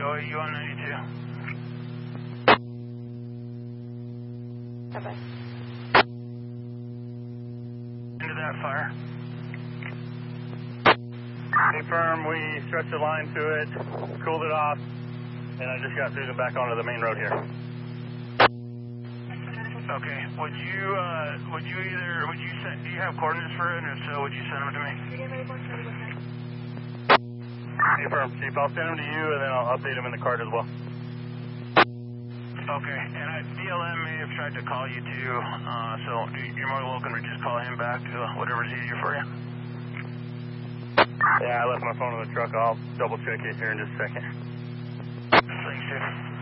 OAU on 92. Bye-bye. Into that fire. Hey, firm, we stretched the line to it, cooled it off, and I just got Susan back onto the main road here. Okay, would you send, do you have coordinates for it, and if so, would you send them to me? Hey, firm, Chief, I'll send them to you, and then I'll update them in the card as well. Okay, and DLM may have tried to call you too, so you're more than welcome to just call him back, whatever's easier for you. Yeah, I left my phone in the truck. I'll double check it here in just a second. Thanks, Chief.